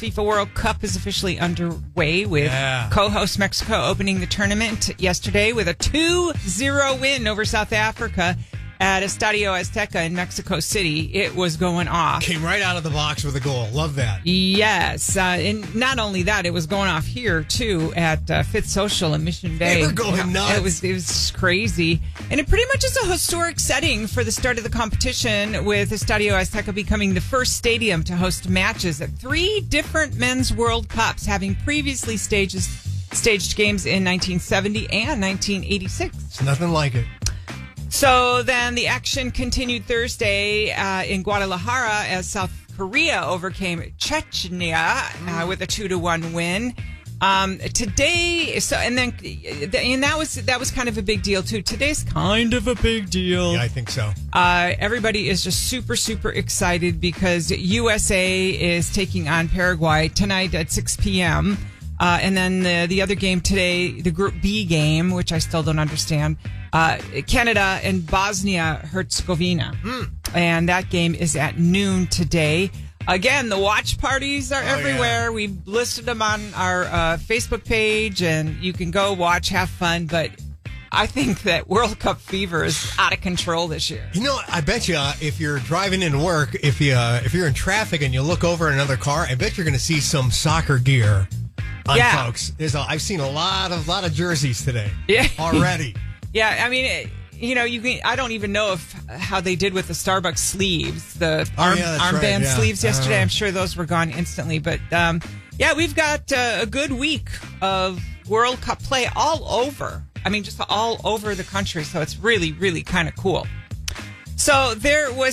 FIFA World Cup is officially underway with co-host Mexico opening the tournament yesterday with a 2-0 win over South Africa at Estadio Azteca in Mexico City. It was going off. Came right out of the box with a goal. Love that. Yes. And not only that, it was going off here, too, at Fit Social in Mission Bay. They were going nuts. It was crazy. And it pretty much is a historic setting for the start of the competition, with Estadio Azteca becoming the first stadium to host matches at 3 different men's World Cups, having previously staged games in 1970 and 1986. It's nothing like it. So then the action continued Thursday in Guadalajara as South Korea overcame Chechnya with a 2-1 win. Today, and that was kind of a big deal too. Today's kind of a big deal. Yeah, I think so. Everybody is just super, super excited because USA is taking on Paraguay tonight at 6 p.m. And then the other game today, the Group B game, which I still don't understand, Canada and Bosnia-Herzegovina. And that game is at noon today. Again, the watch parties are everywhere. Yeah. We've listed them on our Facebook page, and you can go watch, have fun. But I think that World Cup fever is out of control this year. You know, I bet you if you're driving into work, if you're in traffic and you look over another car, I bet you're going to see some soccer gear on folks. I've seen a lot of jerseys today already. Yeah, I mean, I don't even know how they did with the Starbucks sleeves, the armband sleeves yesterday. I'm sure those were gone instantly. But, we've got a good week of World Cup play all over. I mean, just all over the country. So it's really, really kind of cool. So there was